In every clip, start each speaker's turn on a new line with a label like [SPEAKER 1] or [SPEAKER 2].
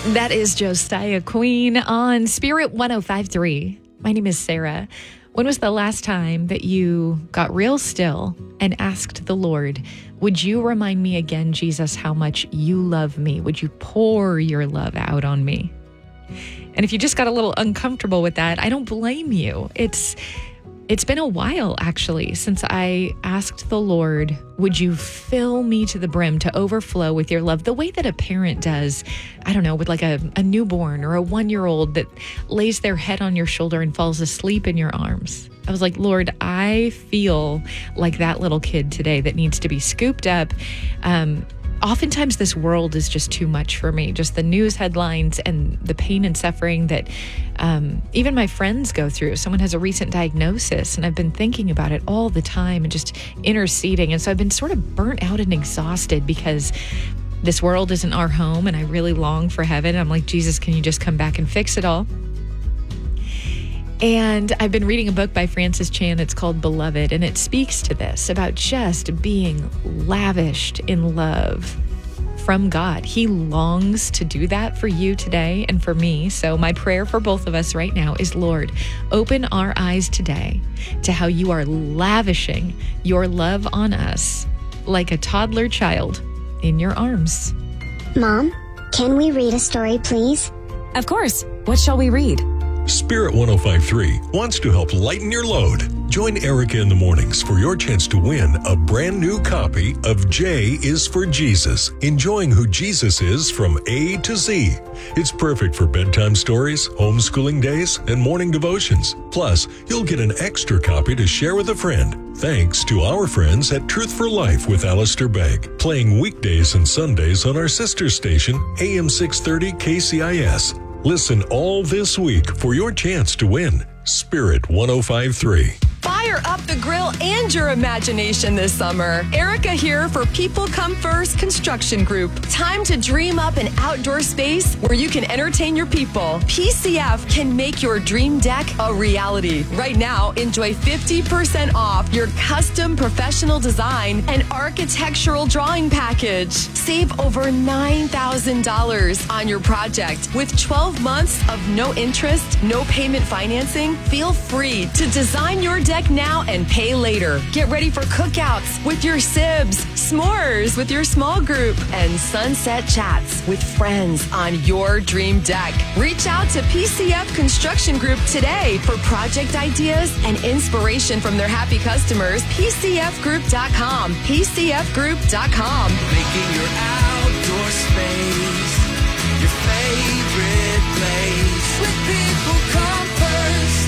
[SPEAKER 1] That is Josiah Queen on Spirit 105.3. My name is Sarah. When was the last time that you got real still and asked the Lord, would you remind me again, Jesus, how much you love me? Would you pour your love out on me? And if you just got a little uncomfortable with that, I don't blame you. It's been a while, actually, since I asked the Lord, would you fill me to the brim, to overflow with your love, the way that a parent does, I don't know, with like a newborn or a 1-year-old that lays their head on your shoulder and falls asleep in your arms. I was like, Lord, I feel like that little kid today that needs to be scooped up. Oftentimes this world is just too much for me, just the news headlines and the pain and suffering that even my friends go through. Someone has a recent diagnosis and I've been thinking about it all the time and just interceding. And so I've been sort of burnt out and exhausted because this world isn't our home and I really long for heaven. I'm like, Jesus, can you just come back and fix it all? And I've been reading a book by Francis Chan. It's called Beloved, and it speaks to this about just being lavished in love from God. He longs to do that for you today and for me. So my prayer for both of us right now is, Lord, open our eyes today to how you are lavishing your love on us like a toddler child in your arms.
[SPEAKER 2] Mom, can we read a story, please?
[SPEAKER 3] Of course. What shall we read?
[SPEAKER 4] Spirit 105.3 wants to help lighten your load. Join Erica in the mornings for your chance to win a brand new copy of J is for Jesus, enjoying who Jesus is from A to Z. It's perfect for bedtime stories, homeschooling days, and morning devotions. Plus, you'll get an extra copy to share with a friend, thanks to our friends at Truth for Life with Alistair Begg, playing weekdays and Sundays on our sister station, AM 630 KCIS. Listen all this week for your chance to win Spirit 105.3.
[SPEAKER 3] Fire up the grill and your imagination this summer. Erica here for People Come First Construction Group. Time to dream up an outdoor space where you can entertain your people. PCF can make your dream deck a reality. Right now, enjoy 50% off your custom professional design and architectural drawing package. Save over $9,000 on your project with 12 months of no interest, no payment financing. Feel free to design your deck now and pay later. Get ready for cookouts with your sibs, s'mores with your small group, and sunset chats with friends on your dream deck. Reach out to PCF Construction Group today for project ideas and inspiration from their happy customers. PCFgroup.com. PCFgroup.com.
[SPEAKER 5] Making your outdoor space your favorite place. With People Come First.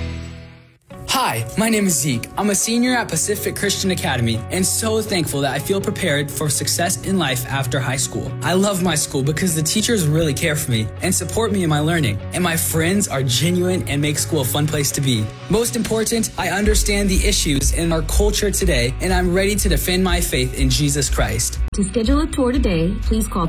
[SPEAKER 6] Hi, my name is Zeke. I'm a senior at Pacific Christian Academy and so thankful that I feel prepared for success in life after high school. I love my school because the teachers really care for me and support me in my learning, and my friends are genuine and make school a fun place to be. Most important, I understand the issues in our culture today, and I'm ready to defend my faith in Jesus Christ.
[SPEAKER 7] To schedule a tour today, please call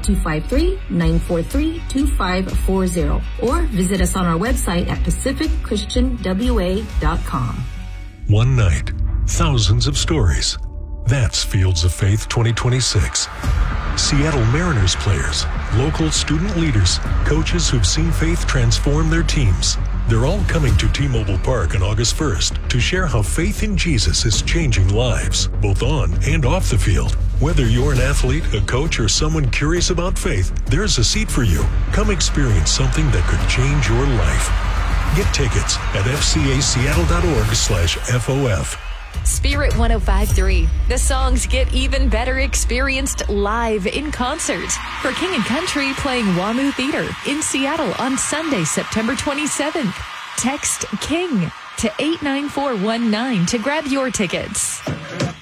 [SPEAKER 7] 253-943-2540 or visit us on our website at pacificchristianwa.com.
[SPEAKER 4] One night, thousands of stories. That's Fields of Faith 2026. Seattle Mariners players, local student leaders, coaches who've seen faith transform their teams. They're all coming to T-Mobile Park on August 1st to share how faith in Jesus is changing lives, both on and off the field. Whether you're an athlete, a coach, or someone curious about faith, there's a seat for you. Come experience something that could change your life. Get tickets at fcaseattle.org/FOF.
[SPEAKER 1] Spirit 105.3. The songs get even better experienced live in concert. For King and Country playing WAMU Theater in Seattle on Sunday, September 27th. Text KING to 89419 to grab your tickets.